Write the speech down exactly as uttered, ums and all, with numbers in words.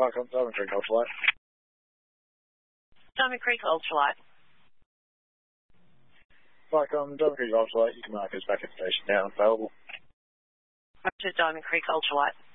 Welcome, Diamond Creek Ultralight. Diamond Creek Ultralight. Welcome, Diamond Creek Ultralight. You can mark us back at station now available. Up to Diamond Creek Ultralight.